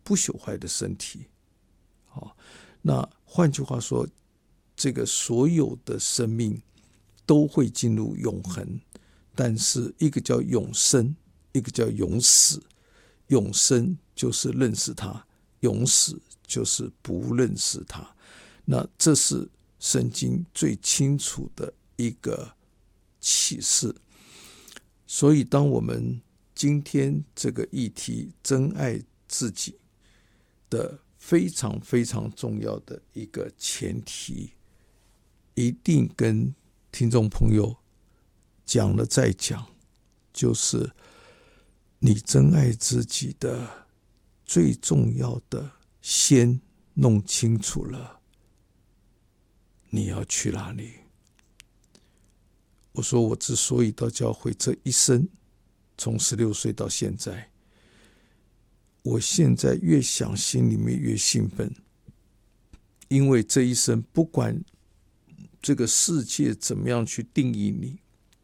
不朽坏的身体。好，那换句话说，这个所有的生命都会进入永恒，但是一个叫永生，一个叫永死。永生就是认识他，永死就是不认识他。那这是圣经最清楚的一个启示。所以当我们今天这个议题真爱自己的非常非常重要的一个前提，一定跟听众朋友讲了再讲，就是你真爱自己的最重要的，先弄清楚了你要去哪里。我说我之所以到教会这一生，从16岁到现在，我现在越想心里面越兴奋，因为这一生不管这个世界怎么样去定义你，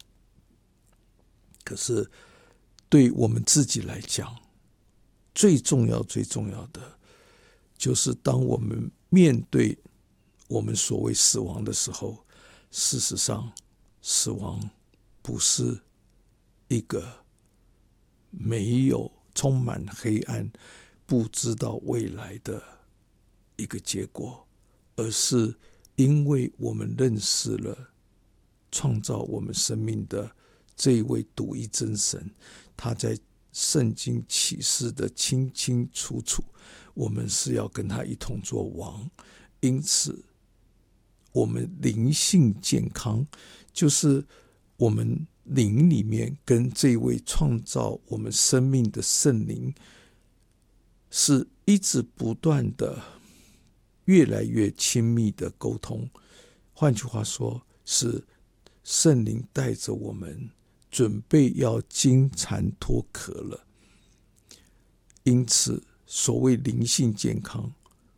可是对我们自己来讲，最重要最重要的就是当我们面对我们所谓死亡的时候，事实上死亡不是一个没有充满黑暗不知道未来的一个结果，而是因为我们认识了创造我们生命的这一位独一真神，他在圣经启示的清清楚楚，我们是要跟他一同做王。因此我们灵性健康，就是我们灵里面跟这位创造我们生命的圣灵是一直不断的越来越亲密的沟通。换句话说，是圣灵带着我们准备要金蝉脱壳了。因此所谓灵性健康，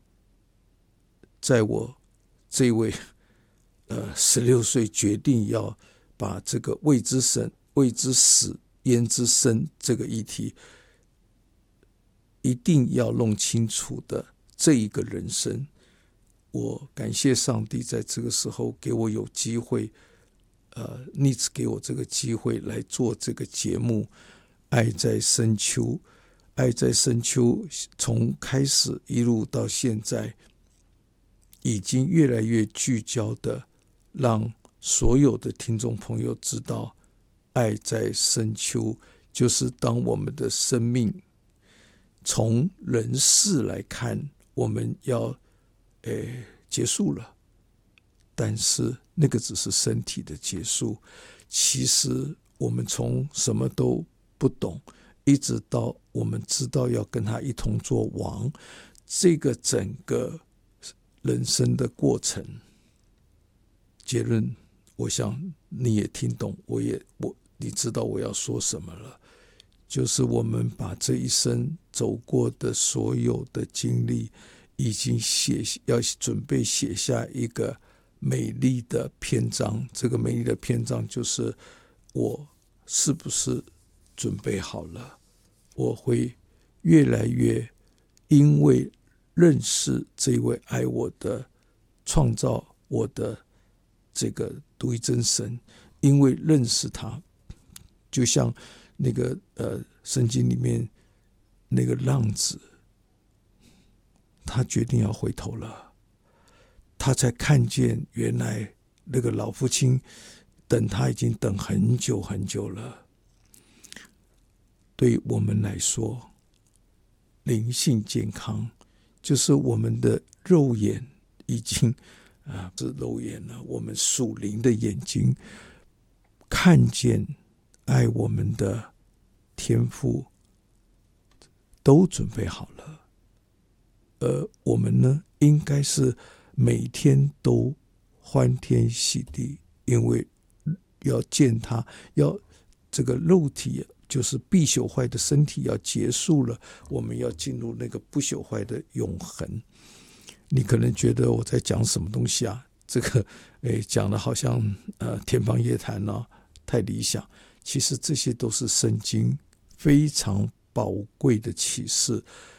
在我这位16岁决定要把这个未知生未知死焉知生这个议题一定要弄清楚的这一个人生，我感谢上帝在这个时候给我有机会逆子给我这个机会来做这个节目。爱在深秋，爱在深秋从开始一路到现在，已经越来越聚焦的让所有的听众朋友知道，爱在深秋就是当我们的生命从人世来看，我们要结束了，但是那个只是身体的结束。其实我们从什么都不懂，一直到我们知道要跟他一同做王，这个整个人生的过程，结论我想你也听懂，你知道我要说什么了，就是我们把这一生走过的所有的经历，已经要准备写下一个美丽的篇章。这个美丽的篇章就是我是不是准备好了，我会越来越因为认识这位爱我的创造我的这个独一真神，因为认识他，就像那个圣经里面那个浪子，他决定要回头了，他才看见原来那个老父亲等他已经等很久很久了。对我们来说，灵性健康就是我们的肉眼已经不是肉眼了，我们属灵的眼睛看见爱我们的天父都准备好了，而我们呢，应该是每天都欢天喜地，因为要见他，要这个肉体就是必朽坏的身体要结束了，我们要进入那个不朽坏的永恒。你可能觉得我在讲什么东西啊？这个讲的好像天方夜谭啊，太理想。其实这些都是圣经非常宝贵的启示。